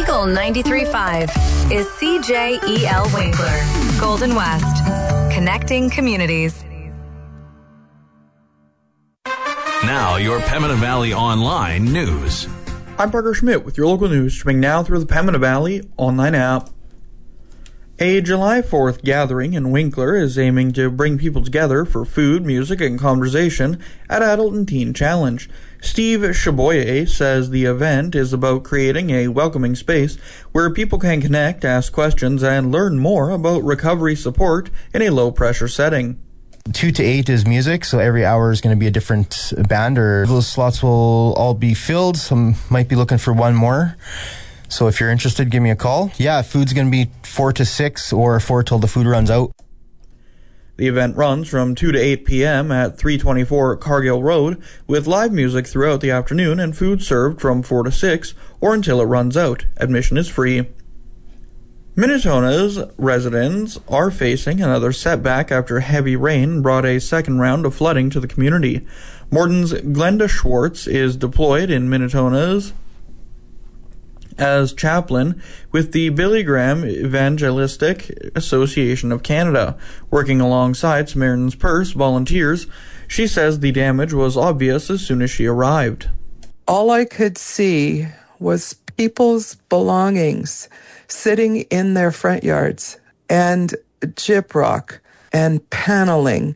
Eagle 93.5 is CJEL Winkler, Golden West, connecting communities. Now, your Pembina Valley Online news. I'm Parker Schmidt with your local news, streaming now through the Pembina Valley Online app. A July 4th gathering in Winkler is aiming to bring people together for food, music, and conversation at Adult and Teen Challenge. Steve Chaboyer says the event is about creating a welcoming space where people can connect, ask questions, and learn more about recovery support in a low-pressure setting. 2 to 8 is music, so every hour is going to be a different band, or those slots will all be filled. Some might be looking for one more. So if you're interested, give me a call. Yeah, food's going to be 4 to 6 or 4 till the food runs out. The event runs from 2 to 8 p.m. at 324 Cargill Road, with live music throughout the afternoon and food served from 4 to 6 or until it runs out. Admission is free. Minnetonka's residents are facing another setback after heavy rain brought a second round of flooding to the community. Morton's Glenda Schwartz is deployed in Minnetonka's as chaplain with the Billy Graham Evangelistic Association of Canada, working alongside Samaritan's Purse volunteers. She says the damage was obvious as soon as she arrived. All I could see was people's belongings sitting in their front yards, and gyprock and paneling.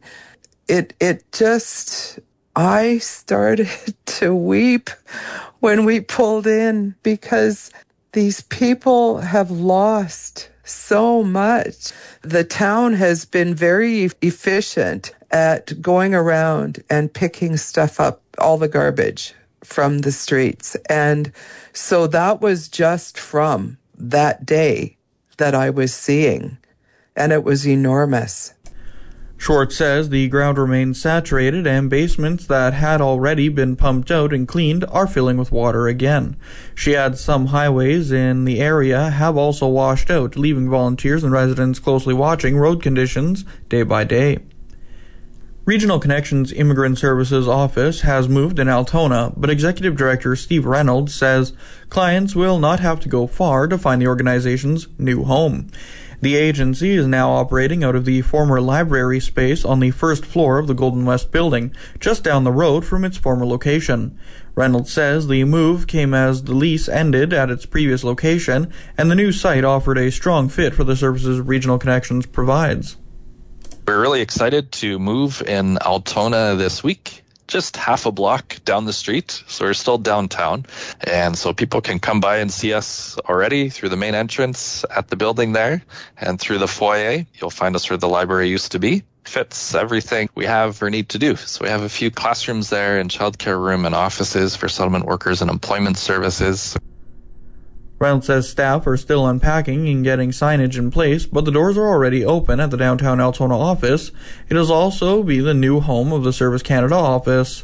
I started to weep when we pulled in, because these people have lost so much. The town has been very efficient at going around and picking stuff up, all the garbage from the streets. And so that was just from that day that I was seeing, and it was enormous. Schwartz says the ground remains saturated and basements that had already been pumped out and cleaned are filling with water again. She adds some highways in the area have also washed out, leaving volunteers and residents closely watching road conditions day by day. Regional Connections Immigrant Services Office has moved in Altona, but Executive Director Steve Reynolds says clients will not have to go far to find the organization's new home. The agency is now operating out of the former library space on the first floor of the Golden West building, just down the road from its former location. Reynolds says the move came as the lease ended at its previous location, and the new site offered a strong fit for the services Regional Connections provides. We're really excited to move in Altona this week, just half a block down the street. So we're still downtown. And so people can come by and see us already through the main entrance at the building there, and through the foyer. You'll find us where the library used to be. Fits everything we have or need to do. So we have a few classrooms there, and childcare room and offices for settlement workers and employment services. Reynolds says staff are still unpacking and getting signage in place, but the doors are already open at the downtown Altona office. It will also be the new home of the Service Canada office.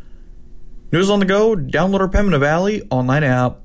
News on the go, download our Pembina Valley Online app.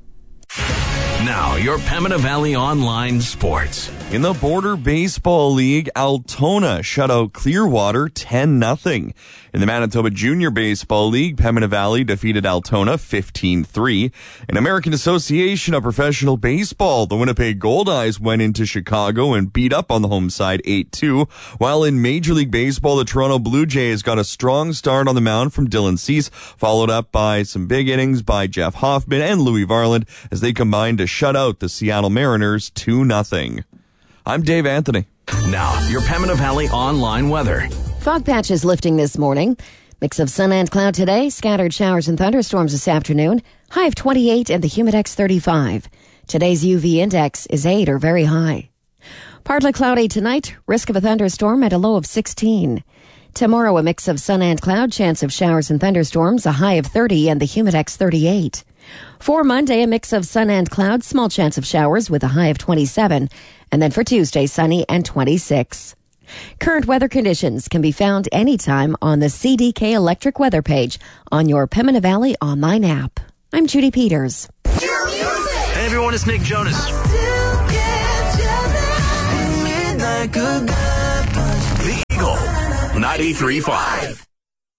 Now, your Pembina Valley Online sports. In the Border Baseball League, Altona shut out Clearwater 10-0. In the Manitoba Junior Baseball League, Pembina Valley defeated Altona 15-3. In American Association of Professional Baseball, the Winnipeg Goldeyes went into Chicago and beat up on the home side 8-2. While in Major League Baseball, the Toronto Blue Jays got a strong start on the mound from Dylan Cease, followed up by some big innings by Jeff Hoffman and Louis Varland as they combined to shut out the Seattle Mariners 2-0. I'm Dave Anthony. Now, your Pembina Valley Online weather. Fog patches lifting this morning. Mix of sun and cloud today. Scattered showers and thunderstorms this afternoon. High of 28 and the Humidex 35. Today's UV index is 8 or very high. Partly cloudy tonight. Risk of a thunderstorm at a low of 16. Tomorrow, a mix of sun and cloud. Chance of showers and thunderstorms. A high of 30 and the Humidex 38. For Monday, a mix of sun and clouds. Small chance of showers with a high of 27. And then for Tuesday, sunny and 26. Current weather conditions can be found anytime on the CDK Electric weather page on your Pembina Valley Online app. I'm Judy Peters. Hey everyone, it's Nick Jonas. The Eagle 93.5.